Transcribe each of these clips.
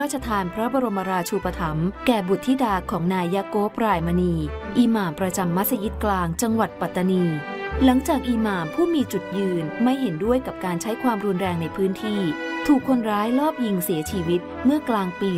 พระราชทานพระบรมราชูปถัมภ์แก่บุตรธิดาของนายยะโกบรายมณีอิหม่ามประจำมัสยิดกลางจังหวัดปัตตานีหลังจากอิหม่ามผู้มีจุดยืนไม่เห็นด้วยกับการใช้ความรุนแรงในพื้นที่ถูกคนร้ายลอบยิงเสียชีวิตเมื่อกลางปี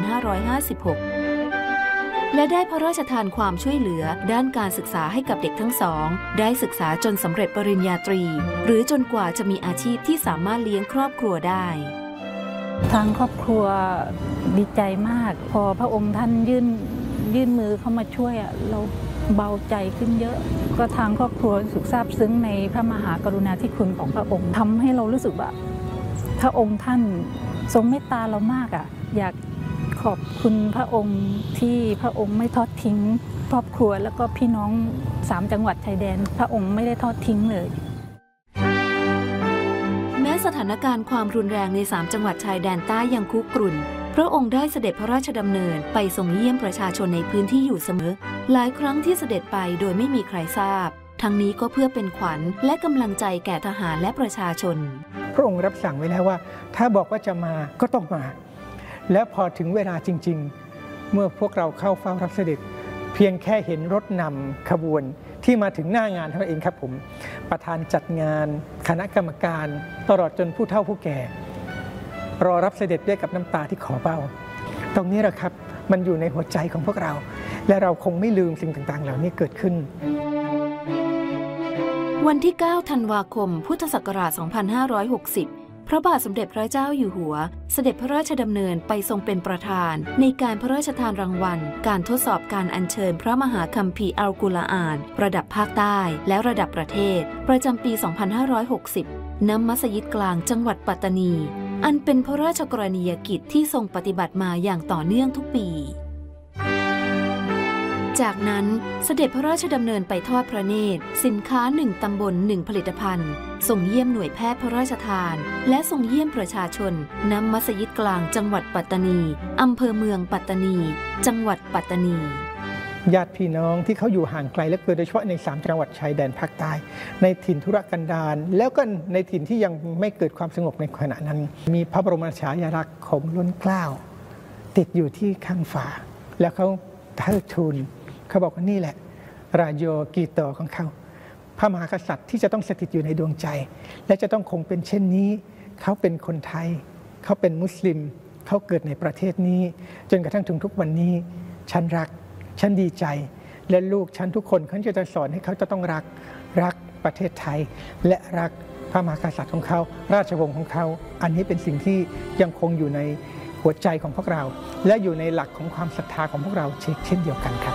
2556 และได้พระราชทานความช่วยเหลือด้านการศึกษาให้กับเด็กทั้งสองได้ศึกษาจนสำเร็จปริญญาตรีหรือจนกว่าจะมีอาชีพที่สามารถเลี้ยงครอบครัวได้ทางครอบครัวดีใจมากพอพระองค์ท่านยื่นมือเข้ามาช่วยเราเบาใจขึ้นเยอะก็ทางครอบครัวรู้สึกซาบซึ้งในพระมหากรุณาธิคุณของพระองค์ทำให้เรารู้สึกว่าพระองค์ท่านทรงเมตตาเรามากอยากขอบคุณพระองค์ที่พระองค์ไม่ทอดทิ้งครอบครัวแล้วก็พี่น้อง3จังหวัดชายแดนพระองค์ไม่ได้ทอดทิ้งเลยแม้สถานการณ์ความรุนแรงใน3จังหวัดชายแดนใต้ยังคุกรุ่นพระองค์ได้เสด็จพระราชดำเนินไปทรงเยี่ยมประชาชนในพื้นที่อยู่เสมอหลายครั้งที่เสด็จไปโดยไม่มีใครทราบทั้งนี้ก็เพื่อเป็นขวัญและกำลังใจแก่ทหารและประชาชนพระองค์รับสั่งไว้แล้วว่าถ้าบอกว่าจะมาก็ต้องมาและพอถึงเวลาจริงๆเมื่อพวกเราเข้าเฝ้ารับเสด็จเพียงแค่เห็นรถนำขบวนที่มาถึงหน้างานเท่านั้นเองครับผมประธานจัดงานคณะกรรมการตลอดจนผู้เฒ่าผู้แก่รอรับเสด็จด้วยกับน้ำตาที่ขอเบ้าตรงนี้แหละครับมันอยู่ในหัวใจของพวกเราและเราคงไม่ลืมสิ่งต่างๆเหล่านี้เกิดขึ้นวันที่ 9 ธันวาคม พุทธศักราช 2560 พระบาทสมเด็จพระเจ้าอยู่หัวเสด็จพระราชดำเนินไปทรงเป็นประธานในการพระราชทานรางวัลการทดสอบการอัญเชิญพระมหาคัมภีร์อัลกุรอานระดับภาคใต้และระดับประเทศประจำปี 2560 ณ มัสยิดกลางจังหวัดปัตตานีอันเป็นพระราชกรณียกิจที่ทรงปฏิบัติมาอย่างต่อเนื่องทุกปีจากนั้นเสด็จพระราชดำเนินไปทอดพระเนตรสินค้า1ตำบล1ผลิตภัณฑ์ทรงเยี่ยมหน่วยแพทย์พระราชทานและทรงเยี่ยมประชาชนณ มัสยิดกลางจังหวัดปัตตานีอำเภอเมืองปัตตานีจังหวัดปัตตานีญาติพี่น้องที่เขาอยู่ห่างไกลและโดยเฉพาะใน3จังหวัดชายแดนภาคใต้ในถิ่นธุรกันดารแล้วก็ในถิ่นที่ยังไม่เกิดความสงบในขณะนั้นมีพระบรมฉายาลักษณ์ของล้นเกล้าติดอยู่ที่ข้างฝาแล้วเขาเทิดทูนเขาบอกว่านี่แหละราโยกีโตของเขาพระมหากษัตริย์ที่จะต้องสถิตอยู่ในดวงใจและจะต้องคงเป็นเช่นนี้เขาเป็นคนไทยเขาเป็นมุสลิมเขาเกิดในประเทศนี้จนกระทั่งถึงทุกวันนี้ฉันรักฉันดีใจและลูกฉันทุกคนเขาจะสอนให้เขาจะต้องรักประเทศไทยและรักพระมหากษัตริย์ของเขาราชวงศ์ของเขาอันนี้เป็นสิ่งที่ยังคงอยู่ในหัวใจของพวกเราและอยู่ในหลักของความศรัทธาของพวกเราเช่นเดียวกันครับ